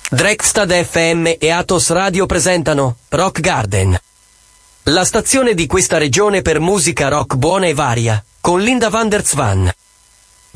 Drekstad FM e Athos Radio presentano Rock Garden, la stazione di questa regione per musica rock buona e varia, con Linda van der Zwan.